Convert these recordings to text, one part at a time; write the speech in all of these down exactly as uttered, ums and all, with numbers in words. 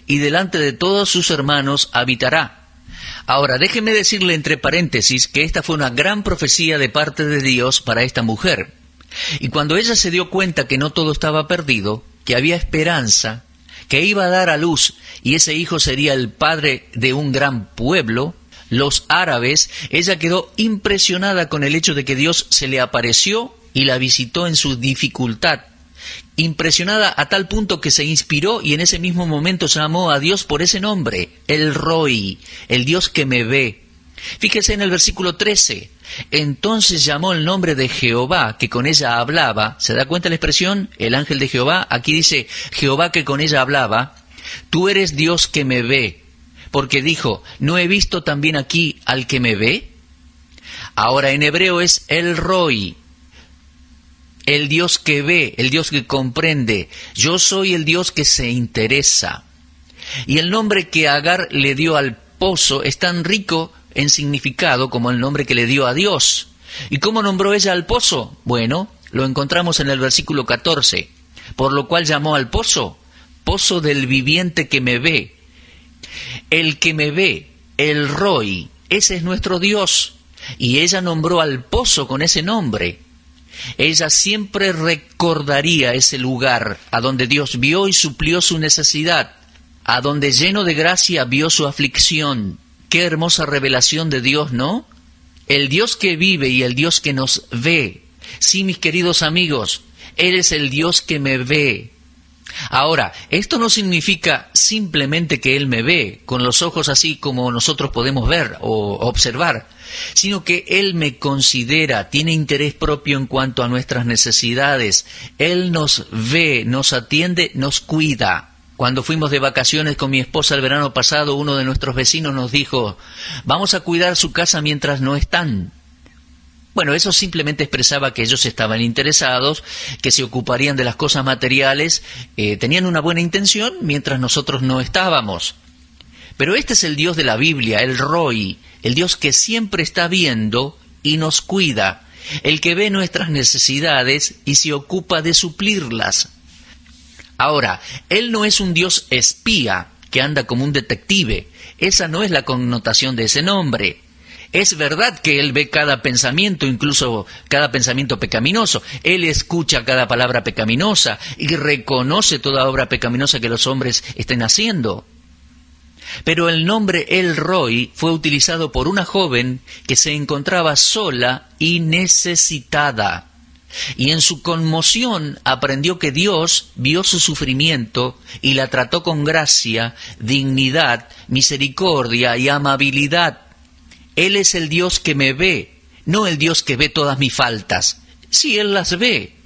y delante de todos sus hermanos habitará. Ahora, déjeme decirle entre paréntesis que esta fue una gran profecía de parte de Dios para esta mujer. Y cuando ella se dio cuenta que no todo estaba perdido, que había esperanza, que iba a dar a luz y ese hijo sería el padre de un gran pueblo, los árabes, ella quedó impresionada con el hecho de que Dios se le apareció y la visitó en su dificultad. Impresionada a tal punto que se inspiró y en ese mismo momento llamó a Dios por ese nombre, el Roi, el Dios que me ve. Fíjese en el versículo trece. Entonces llamó el nombre de Jehová, que con ella hablaba. ¿Se da cuenta la expresión? El ángel de Jehová. Aquí dice Jehová que con ella hablaba. Tú eres Dios que me ve. Porque dijo, ¿no he visto también aquí al que me ve? Ahora en hebreo es el Roi, el Dios que ve, el Dios que comprende. Yo soy el Dios que se interesa. Y el nombre que Agar le dio al pozo es tan rico en significado como el nombre que le dio a Dios. ¿Y cómo nombró ella al pozo? Bueno, lo encontramos en el versículo catorce. Por lo cual llamó al pozo, pozo del viviente que me ve. El que me ve, el Roi, ese es nuestro Dios. Y ella nombró al pozo con ese nombre. Ella siempre recordaría ese lugar a donde Dios vio y suplió su necesidad, a donde lleno de gracia vio su aflicción. Qué hermosa revelación de Dios, ¿no? El Dios que vive y el Dios que nos ve. Sí, mis queridos amigos, Él es el Dios que me ve. Ahora, esto no significa simplemente que Él me ve, con los ojos así como nosotros podemos ver o observar, sino que Él me considera, tiene interés propio en cuanto a nuestras necesidades. Él nos ve, nos atiende, nos cuida. Cuando fuimos de vacaciones con mi esposa el verano pasado, uno de nuestros vecinos nos dijo, vamos a cuidar su casa mientras no están. Bueno, eso simplemente expresaba que ellos estaban interesados, que se ocuparían de las cosas materiales, eh, tenían una buena intención mientras nosotros no estábamos. Pero este es el Dios de la Biblia, el Roi, el Dios que siempre está viendo y nos cuida, el que ve nuestras necesidades y se ocupa de suplirlas. Ahora, Él no es un Dios espía que anda como un detective, esa no es la connotación de ese nombre. Es verdad que Él ve cada pensamiento, incluso cada pensamiento pecaminoso. Él escucha cada palabra pecaminosa y reconoce toda obra pecaminosa que los hombres estén haciendo. Pero el nombre El Roi fue utilizado por una joven que se encontraba sola y necesitada. Y en su conmoción aprendió que Dios vio su sufrimiento y la trató con gracia, dignidad, misericordia y amabilidad. Él es el Dios que me ve, no el Dios que ve todas mis faltas. Sí, Él las ve.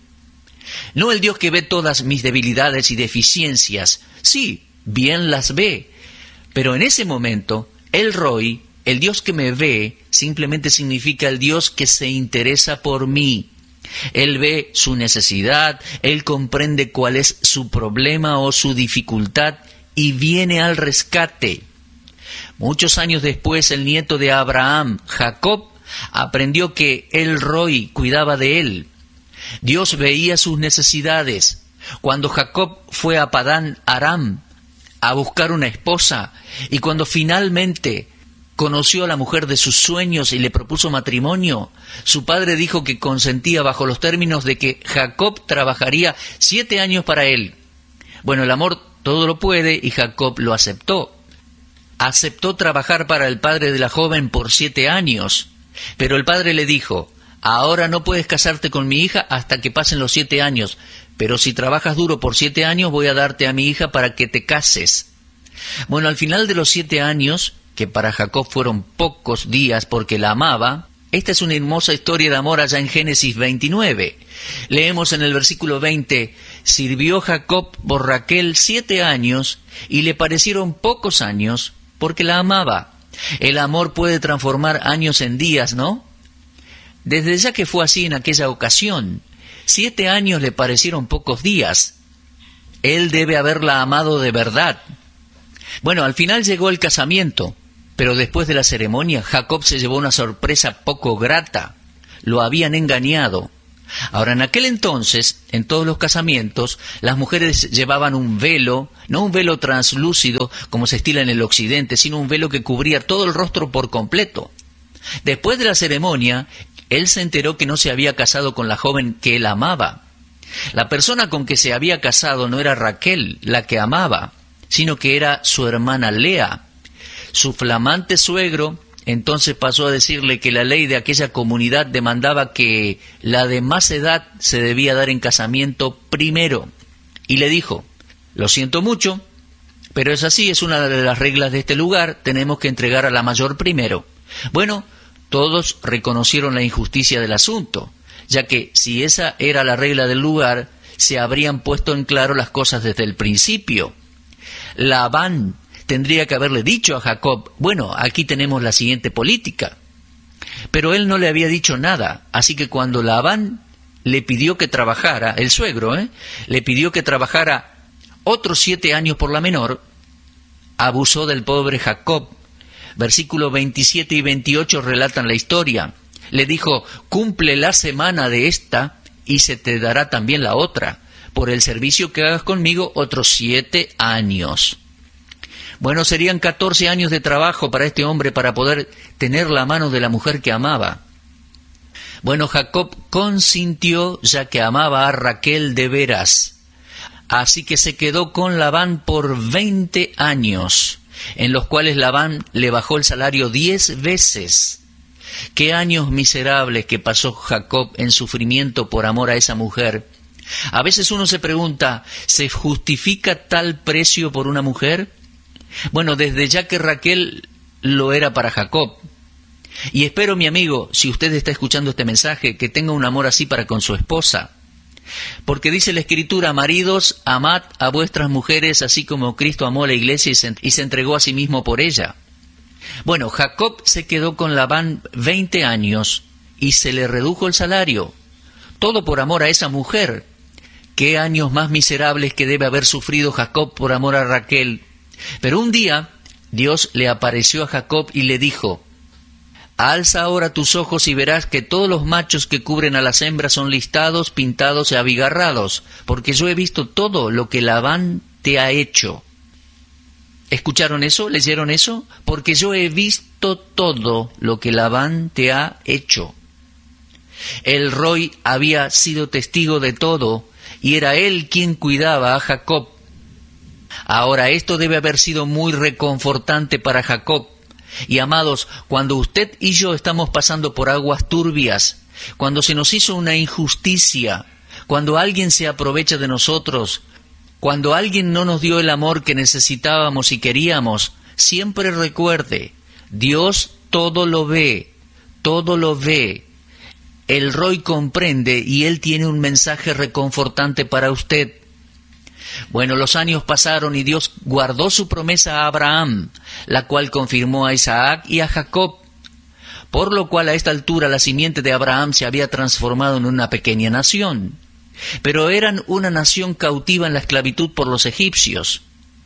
No el Dios que ve todas mis debilidades y deficiencias. Sí, bien las ve. Pero en ese momento, el Roi, el Dios que me ve, simplemente significa el Dios que se interesa por mí. Él ve su necesidad, Él comprende cuál es su problema o su dificultad y viene al rescate. Muchos años después, el nieto de Abraham, Jacob, aprendió que el Roi cuidaba de él. Dios veía sus necesidades. Cuando Jacob fue a Padán Aram a buscar una esposa, y cuando finalmente conoció a la mujer de sus sueños y le propuso matrimonio, su padre dijo que consentía bajo los términos de que Jacob trabajaría siete años para él. Bueno, el amor todo lo puede y Jacob lo aceptó. Aceptó trabajar para el padre de la joven por siete años, pero el padre le dijo, ahora no puedes casarte con mi hija hasta que pasen los siete años, pero si trabajas duro por siete años voy a darte a mi hija para que te cases. Bueno, al final de los siete años, que para Jacob fueron pocos días porque la amaba, esta es una hermosa historia de amor allá en Génesis veintinueve. Leemos en el versículo veinte, sirvió Jacob por Raquel siete años y le parecieron pocos años porque la amaba. El amor puede transformar años en días, ¿no? Desde ya que fue así en aquella ocasión, siete años le parecieron pocos días. Él debe haberla amado de verdad. Bueno, al final llegó el casamiento, pero después de la ceremonia, Jacob se llevó una sorpresa poco grata. Lo habían engañado. Ahora, en aquel entonces, en todos los casamientos, las mujeres llevaban un velo, no un velo translúcido como se estila en el occidente, sino un velo que cubría todo el rostro por completo. Después de la ceremonia, él se enteró que no se había casado con la joven que él amaba. La persona con que se había casado no era Raquel, la que amaba, sino que era su hermana Lea. Su flamante suegro entonces pasó a decirle que la ley de aquella comunidad demandaba que la de más edad se debía dar en casamiento primero. Y le dijo: lo siento mucho, pero es así, es una de las reglas de este lugar, tenemos que entregar a la mayor primero. Bueno, todos reconocieron la injusticia del asunto, ya que si esa era la regla del lugar, se habrían puesto en claro las cosas desde el principio. Labán tendría que haberle dicho a Jacob: bueno, aquí tenemos la siguiente política. Pero él no le había dicho nada, así que cuando Labán le pidió que trabajara, el suegro, ¿eh? le pidió que trabajara otros siete años por la menor, abusó del pobre Jacob. Versículos veintisiete y veintiocho relatan la historia. Le dijo: cumple la semana de esta y se te dará también la otra, por el servicio que hagas conmigo otros siete años. Bueno, serían catorce años de trabajo para este hombre para poder tener la mano de la mujer que amaba. Bueno, Jacob consintió, ya que amaba a Raquel de veras. Así que se quedó con Labán por veinte años, en los cuales Labán le bajó el salario diez veces. Qué años miserables que pasó Jacob en sufrimiento por amor a esa mujer. A veces uno se pregunta, ¿se justifica tal precio por una mujer? Bueno, desde ya que Raquel lo era para Jacob. Y espero, mi amigo, si usted está escuchando este mensaje, que tenga un amor así para con su esposa. Porque dice la Escritura: maridos, amad a vuestras mujeres, así como Cristo amó a la iglesia y se, y se entregó a sí mismo por ella. Bueno, Jacob se quedó con Labán veinte años y se le redujo el salario. Todo por amor a esa mujer. Qué años más miserables que debe haber sufrido Jacob por amor a Raquel. Pero un día Dios le apareció a Jacob y le dijo: alza ahora tus ojos y verás que todos los machos que cubren a las hembras son listados, pintados y abigarrados, porque yo he visto todo lo que Labán te ha hecho. ¿Escucharon eso? ¿Leyeron eso? Porque yo he visto todo lo que Labán te ha hecho. El Roy había sido testigo de todo, y era él quien cuidaba a Jacob. Ahora, esto debe haber sido muy reconfortante para Jacob. Y amados, cuando usted y yo estamos pasando por aguas turbias, cuando se nos hizo una injusticia, cuando alguien se aprovecha de nosotros, cuando alguien no nos dio el amor que necesitábamos y queríamos, siempre recuerde, Dios todo lo ve, todo lo ve. El Roy comprende y Él tiene un mensaje reconfortante para usted. Bueno, los años pasaron y Dios guardó su promesa a Abraham, la cual confirmó a Isaac y a Jacob, por lo cual a esta altura la simiente de Abraham se había transformado en una pequeña nación. Pero eran una nación cautiva en la esclavitud por los egipcios.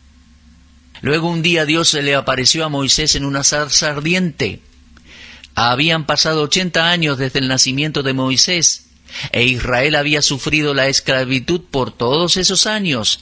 Luego un día Dios se le apareció a Moisés en una zarza ardiente. Habían pasado ochenta años desde el nacimiento de Moisés, e Israel había sufrido la esclavitud por todos esos años.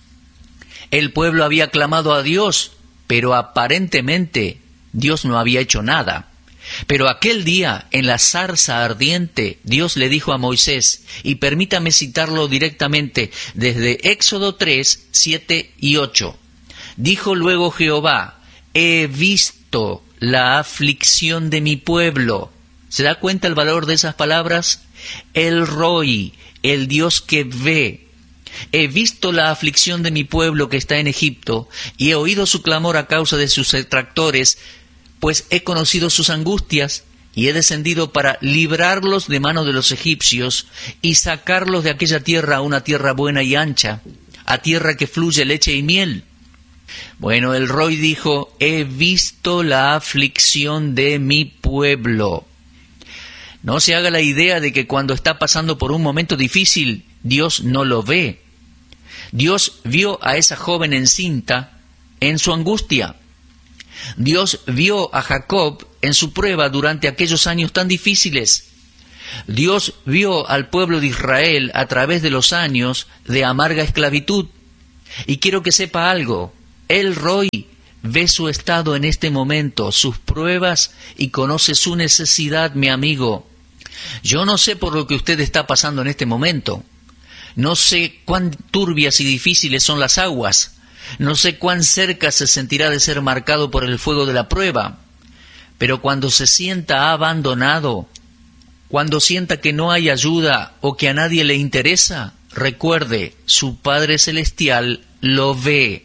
El pueblo había clamado a Dios, pero aparentemente Dios no había hecho nada. Pero aquel día, en la zarza ardiente, Dios le dijo a Moisés, y permítame citarlo directamente desde Éxodo tres, siete y ocho. Dijo luego Jehová: he visto la aflicción de mi pueblo. ¿Se da cuenta el valor de esas palabras? El Roy, el Dios que ve. He visto la aflicción de mi pueblo que está en Egipto, y he oído su clamor a causa de sus detractores, pues he conocido sus angustias, y he descendido para librarlos de mano de los egipcios, y sacarlos de aquella tierra a una tierra buena y ancha, a tierra que fluye leche y miel. Bueno, el Roy dijo: he visto la aflicción de mi pueblo. No se haga la idea de que cuando está pasando por un momento difícil, Dios no lo ve. Dios vio a esa joven encinta en su angustia. Dios vio a Jacob en su prueba durante aquellos años tan difíciles. Dios vio al pueblo de Israel a través de los años de amarga esclavitud. Y quiero que sepa algo, El Roy ve su estado en este momento, sus pruebas y conoce su necesidad, mi amigo. Yo no sé por lo que usted está pasando en este momento. No sé cuán turbias y difíciles son las aguas. No sé cuán cerca se sentirá de ser marcado por el fuego de la prueba. Pero cuando se sienta abandonado, cuando sienta que no hay ayuda o que a nadie le interesa, recuerde, su Padre Celestial lo ve.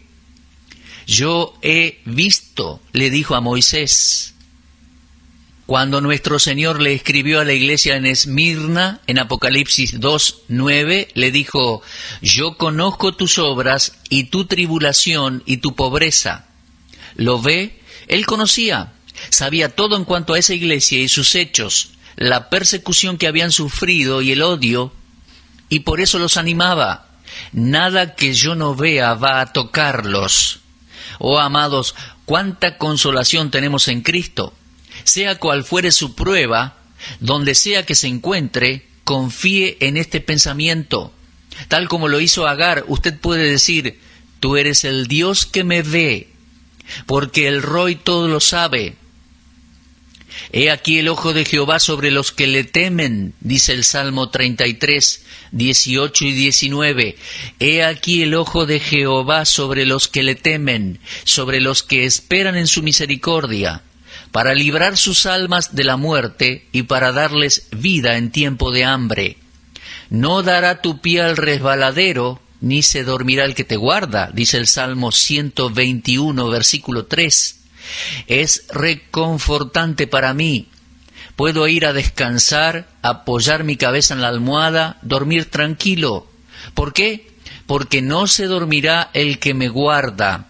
Yo he visto, le dijo a Moisés. Cuando nuestro Señor le escribió a la iglesia en Esmirna, en Apocalipsis dos, nueve, le dijo, yo conozco tus obras y tu tribulación y tu pobreza. ¿Lo ve? Él conocía, sabía todo en cuanto a esa iglesia y sus hechos, la persecución que habían sufrido y el odio, y por eso los animaba. Nada que yo no vea va a tocarlos. Oh, amados, cuánta consolación tenemos en Cristo. Sea cual fuere su prueba, donde sea que se encuentre, confíe en este pensamiento. Tal como lo hizo Agar, usted puede decir, tú eres el Dios que me ve, porque el Roy todo lo sabe. He aquí el ojo de Jehová sobre los que le temen, dice el Salmo treinta y tres, dieciocho y diecinueve. He aquí el ojo de Jehová sobre los que le temen, sobre los que esperan en su misericordia, para librar sus almas de la muerte y para darles vida en tiempo de hambre. No dará tu pie al resbaladero, ni se dormirá el que te guarda, dice el Salmo ciento veintiuno, versículo tres. Es reconfortante para mí. Puedo ir a descansar, apoyar mi cabeza en la almohada, dormir tranquilo. ¿Por qué? Porque no se dormirá el que me guarda.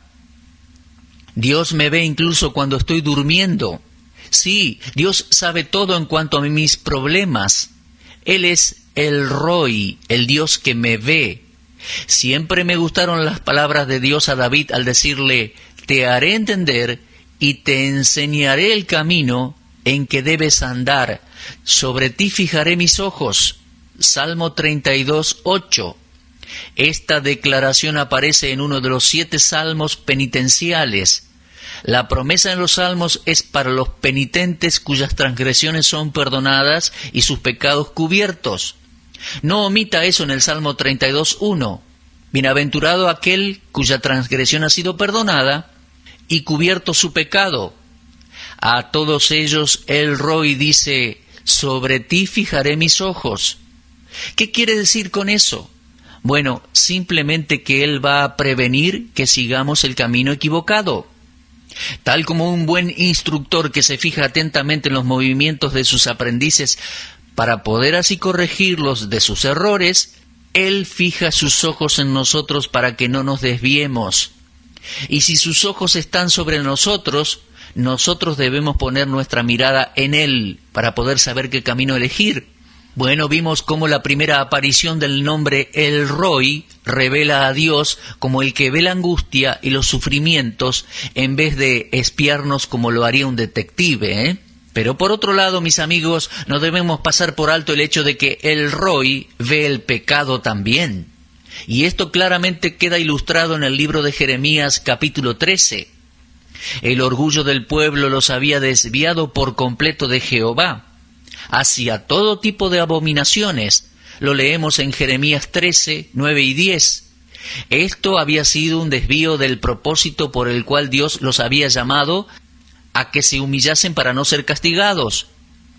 Dios me ve incluso cuando estoy durmiendo. Sí, Dios sabe todo en cuanto a mis problemas. Él es el Roy, el Dios que me ve. Siempre me gustaron las palabras de Dios a David al decirle, te haré entender y te enseñaré el camino en que debes andar. Sobre ti fijaré mis ojos. Salmo treinta y dos, ocho. Esta declaración aparece en uno de los siete salmos penitenciales. La promesa en los salmos es para los penitentes cuyas transgresiones son perdonadas y sus pecados cubiertos. No omita eso en el Salmo treinta y dos, uno. Bienaventurado aquel cuya transgresión ha sido perdonada y cubierto su pecado. A todos ellos el Roy dice, sobre ti fijaré mis ojos. ¿Qué quiere decir con eso? Bueno, simplemente que Él va a prevenir que sigamos el camino equivocado. Tal como un buen instructor que se fija atentamente en los movimientos de sus aprendices para poder así corregirlos de sus errores, Él fija sus ojos en nosotros para que no nos desviemos. Y si sus ojos están sobre nosotros, nosotros debemos poner nuestra mirada en Él para poder saber qué camino elegir. Bueno, vimos cómo la primera aparición del nombre El Roy revela a Dios como el que ve la angustia y los sufrimientos en vez de espiarnos como lo haría un detective, ¿eh? Pero por otro lado, mis amigos, no debemos pasar por alto el hecho de que El Roy ve el pecado también. Y esto claramente queda ilustrado en el libro de Jeremías capítulo trece. El orgullo del pueblo los había desviado por completo de Jehová hacia todo tipo de abominaciones. Lo leemos en Jeremías trece, nueve y diez. Esto había sido un desvío del propósito por el cual Dios los había llamado a que se humillasen para no ser castigados.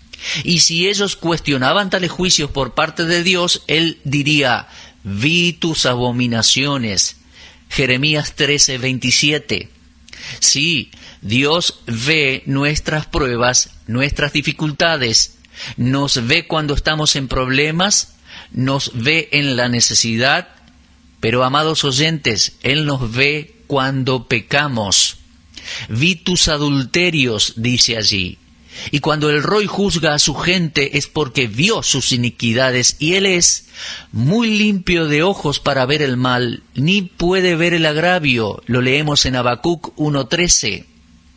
Y si ellos cuestionaban tales juicios por parte de Dios, Él diría, vi tus abominaciones. Jeremías trece, veintisiete. Sí, Dios ve nuestras pruebas, nuestras dificultades. Nos ve cuando estamos en problemas, nos ve en la necesidad, pero amados oyentes, Él nos ve cuando pecamos. Vi tus adulterios, dice allí. Y cuando el Roy juzga a su gente es porque vio sus iniquidades y Él es muy limpio de ojos para ver el mal, ni puede ver el agravio. Lo leemos en Habacuc uno trece.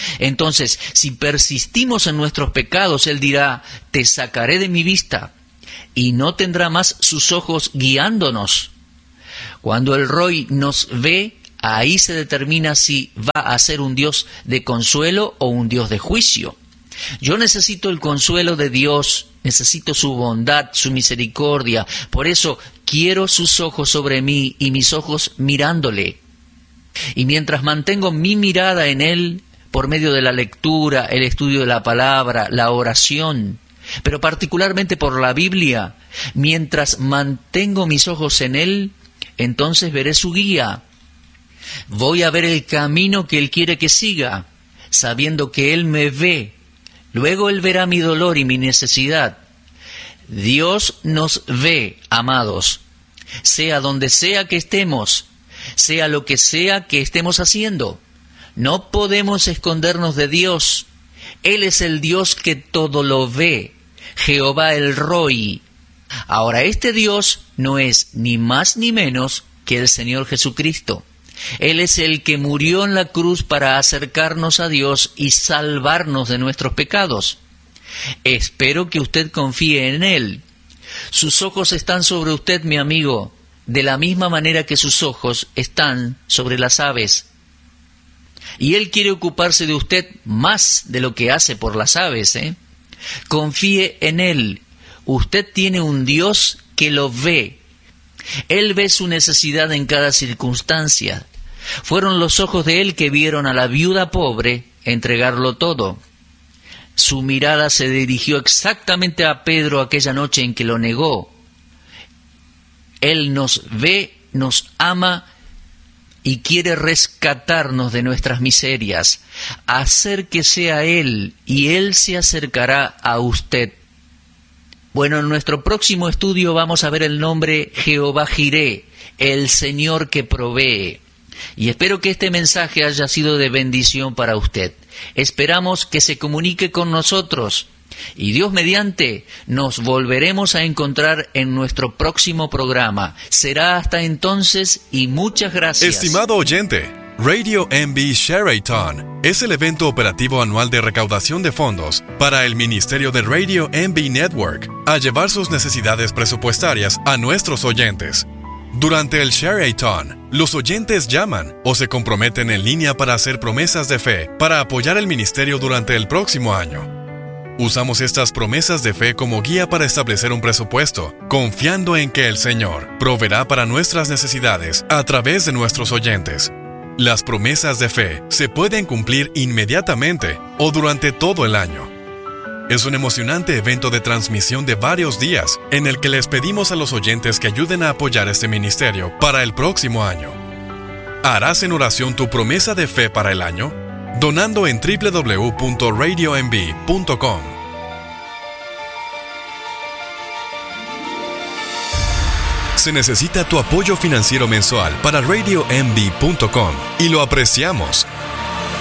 Entonces, si persistimos en nuestros pecados, Él dirá, te sacaré de mi vista, y no tendrá más sus ojos guiándonos. Cuando el Roy nos ve, ahí se determina si va a ser un Dios de consuelo o un Dios de juicio. Yo necesito el consuelo de Dios, necesito su bondad, su misericordia. Por eso quiero sus ojos sobre mí y mis ojos mirándole. Y mientras mantengo mi mirada en Él, por medio de la lectura, el estudio de la palabra, la oración, pero particularmente por la Biblia, mientras mantengo mis ojos en Él, entonces veré su guía. Voy a ver el camino que Él quiere que siga, sabiendo que Él me ve. Luego Él verá mi dolor y mi necesidad. Dios nos ve, amados, sea donde sea que estemos, sea lo que sea que estemos haciendo. No podemos escondernos de Dios. Él es el Dios que todo lo ve, Jehová el Roy. Ahora, este Dios no es ni más ni menos que el Señor Jesucristo. Él es el que murió en la cruz para acercarnos a Dios y salvarnos de nuestros pecados. Espero que usted confíe en Él. Sus ojos están sobre usted, mi amigo, de la misma manera que sus ojos están sobre las aves. Y Él quiere ocuparse de usted más de lo que hace por las aves, ¿eh? Confíe en Él. Usted tiene un Dios que lo ve. Él ve su necesidad en cada circunstancia. Fueron los ojos de Él que vieron a la viuda pobre entregarlo todo. Su mirada se dirigió exactamente a Pedro aquella noche en que lo negó. Él nos ve, nos ama y quiere rescatarnos de nuestras miserias. Hacer que sea Él, y Él se acercará a usted. Bueno, en nuestro próximo estudio vamos a ver el nombre Jehová Jiré, el Señor que provee. Y espero que este mensaje haya sido de bendición para usted. Esperamos que se comunique con nosotros. Y Dios mediante, nos volveremos a encontrar en nuestro próximo programa. Será hasta entonces y muchas gracias. Estimado oyente, Radio M B Share-a-thon es el evento operativo anual de recaudación de fondos para el Ministerio de Radio M B Network a llevar sus necesidades presupuestarias a nuestros oyentes. Durante el Share-a-thon, los oyentes llaman o se comprometen en línea para hacer promesas de fe para apoyar el ministerio durante el próximo año. Usamos estas promesas de fe como guía para establecer un presupuesto, confiando en que el Señor proveerá para nuestras necesidades a través de nuestros oyentes. Las promesas de fe se pueden cumplir inmediatamente o durante todo el año. Es un emocionante evento de transmisión de varios días en el que les pedimos a los oyentes que ayuden a apoyar este ministerio para el próximo año. ¿Harás en oración tu promesa de fe para el año? Donando en doble u doble u doble u punto radio m b punto com. Se necesita tu apoyo financiero mensual para radio m b punto com y lo apreciamos.